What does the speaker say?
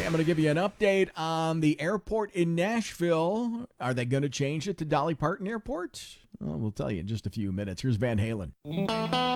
I'm going to give you an update on the airport in Nashville. Are they going to change it to Dolly Parton Airport? Well, we'll tell you in just a few minutes. Here's Van Halen.